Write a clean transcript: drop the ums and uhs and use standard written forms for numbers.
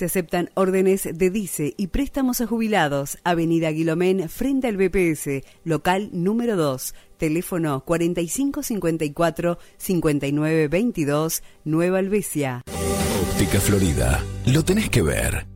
Se aceptan órdenes de DICE y préstamos a jubilados. Avenida Guilomén, frente al BPS, local número 2. Teléfono 4554-5922, Nueva Alvesia. Óptica Florida. Lo tenés que ver.